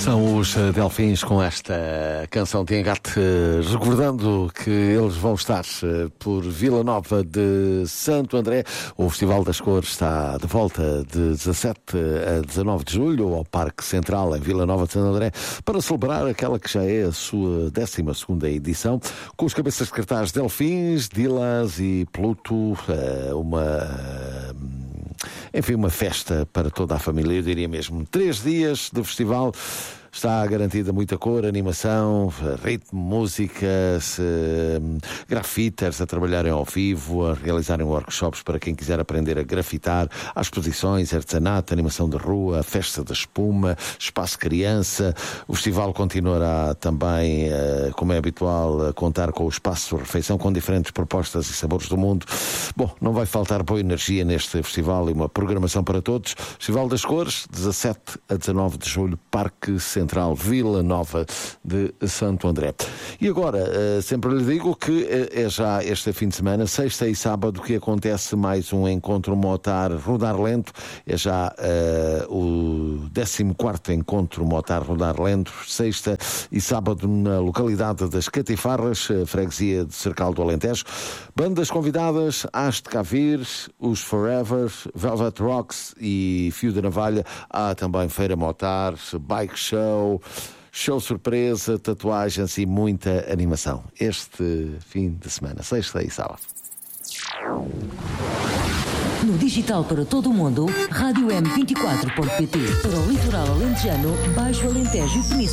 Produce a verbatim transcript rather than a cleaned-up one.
São os Delfins com esta canção de engate, recordando que eles vão estar por Vila Nova de Santo André. O Festival das Cores está de volta de dezassete a dezanove de julho ao Parque Central em Vila Nova de Santo André para celebrar aquela que já é a sua décima segunda edição, com os cabeças de cartaz Delfins, Dilas e Pluto, uma... enfim, uma festa para toda a família, eu diria mesmo. Três dias de festival, está garantida muita cor, animação, ritmo, música, grafiters a trabalharem ao vivo, a realizarem workshops para quem quiser aprender a grafitar, há exposições, artesanato, animação de rua, festa da espuma, espaço criança. O festival continuará também, como é habitual, a contar com o espaço de refeição com diferentes propostas e sabores do mundo. Bom, não vai faltar boa energia neste festival e uma programação para todos. Festival das Cores, dezassete a dezanove de julho, Parque Central, Vila Nova de Santo André. E agora, sempre lhe digo que é já este fim de semana, sexta e sábado, que acontece mais um encontro Motar Rodar Lento. É já uh, o décimo quarto encontro Motar Rodar Lento, sexta e sábado na localidade das Catifarras, freguesia de Cercal do Alentejo. Bandas convidadas, Haste de Cavir, os Forever, Velvet Rocks e Fio da Navalha. Há também Feira Motar, Bike Show, show surpresa, tatuagens e muita animação. Este fim de semana, sexta e sábado. No digital para todo o mundo, rádio m vinte e quatro ponto pt. Para o litoral alentejano, Baixo Alentejo e Península.